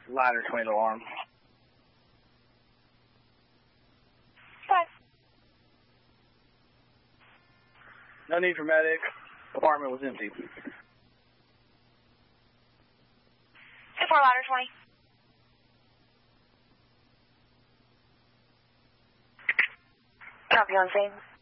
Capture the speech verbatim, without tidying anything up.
Ladder twenty alarm. Five. No need for medic. Apartment was empty. Two four ladder twenty. Copy on scene.